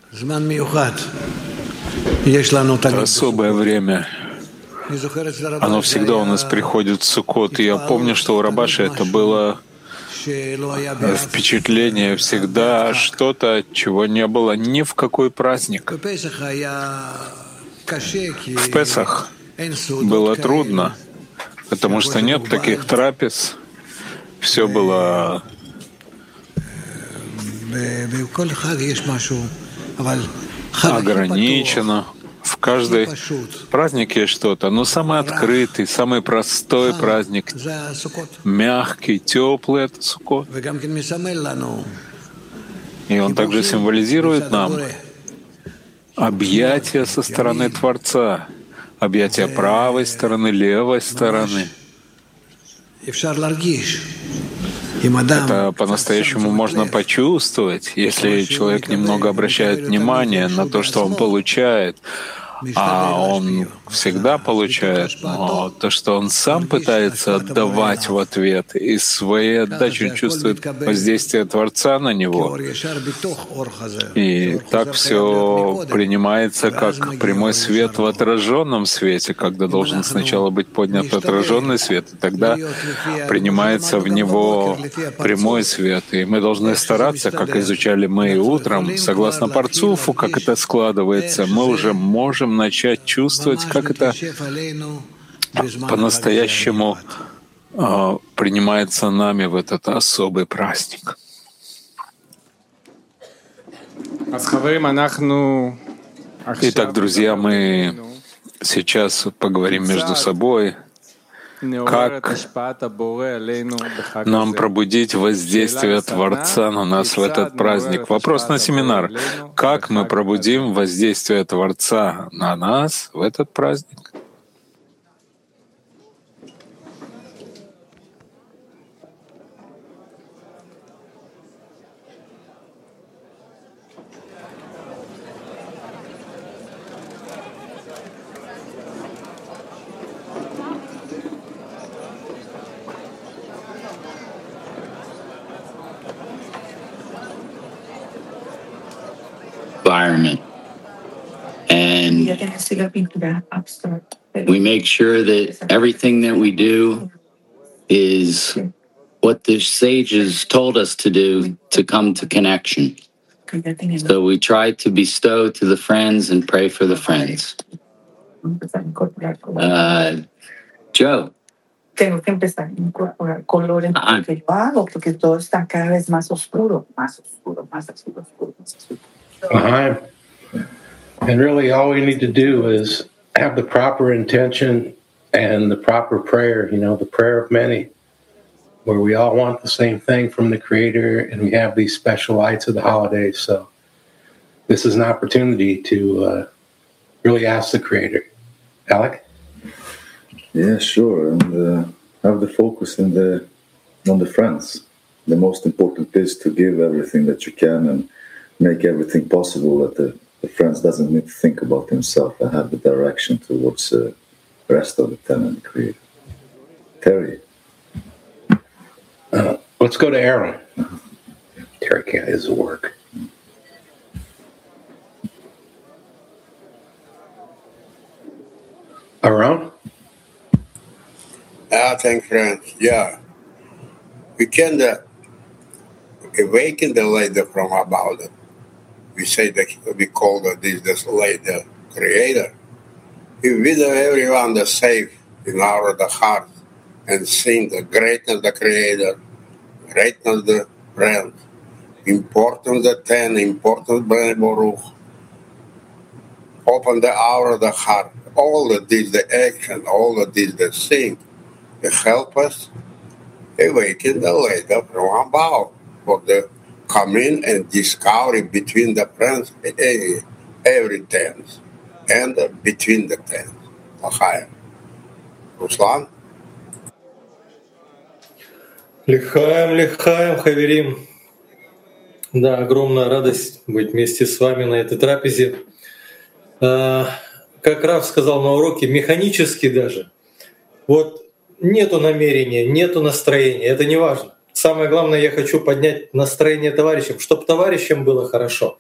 Это особое время. Оно всегда у нас приходит в Суккот. И я помню, что у Рабаши это было впечатление всегда что-то, чего не было ни в какой праздник. В Песах было трудно, потому что нет таких трапез. Все было ограничено. В каждый праздник есть что-то. Но самый открытый, самый простой праздник, мягкий, теплый — это Суккот. И он также символизирует нам объятия со стороны Творца, объятия правой стороны, левой стороны. Это по-настоящему можно почувствовать, если человек немного обращает внимание на то, что он получает, а он всегда получает, но то, что он сам пытается отдавать в ответ, и своей отдачей чувствует воздействие Творца на него. И так все принимается как прямой свет в отраженном свете, когда должен сначала быть поднят отраженный свет, и тогда принимается в него прямой свет. И мы должны стараться, как изучали мы и утром, согласно Парцуфу, как это складывается, мы уже можем начать чувствовать, как это по-настоящему принимается нами в этот особый праздник. Итак, друзья, мы сейчас поговорим между собой, как нам пробудить воздействие Творца на нас в этот праздник. Вопрос на семинар. Как мы пробудим воздействие Творца на нас в этот праздник? Environment. And we make sure that everything that we do is what the sages told us to do to come to connection. So we try to bestow to the friends and pray for the friends. Joe. Tengo que empezar a incorporar colores en lo que yo hago, porque todo está cada vez más oscuro, más oscuro, más oscuro, oscuro, más oscuro. And really all we need to do is have the proper intention and the proper prayer, the prayer of many, where we all want the same thing from the Creator, and we have these special lights of the holidays. So this is an opportunity to really ask the Creator. Alec? Yeah, sure. And have the focus on the friends. The most important is to give everything that you can and make everything possible that the friends doesn't need to think about himself and have the direction towards the rest of the ten and the Creator. Terry. Let's go to Aaron. Terry can't his work. Aaron? Thanks, friends. Yeah. We can awaken the leader from about it. We say that we call this leader Creator. If we do everyone the safe in our the heart and sing the greatness of the Creator, greatness of the friend, importance of the ten, importance of Bnei Baruch, open the hour of the heart, all of this, the action, all of this, the thing, to help us awaken the leader from above for the come in and discover between the friends every tense and between the tense. Ruslan? Лихаем, Хаверим. Да, огромная радость быть вместе с вами на этой трапезе. Как Рав сказал на уроке, механически даже. Вот нету намерения, нету настроения, это не важно. Самое главное, я хочу поднять настроение товарищам, чтобы товарищам было хорошо.